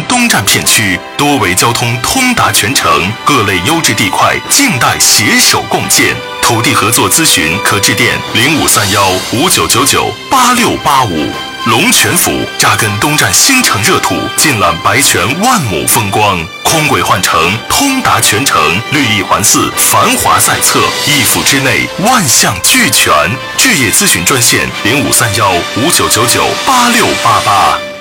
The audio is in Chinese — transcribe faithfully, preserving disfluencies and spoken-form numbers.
东站片区，多维交通通达全城，各类优质地块静待携手共建。土地合作咨询可致电零五三幺五九九九八六八五。龙泉府扎根东站新城热土，尽览白泉万亩风光。空轨换乘，通达全城，绿意环伺，繁华在侧，一府之内，万象俱全。置业咨询专线零五三幺五九九九八六八八。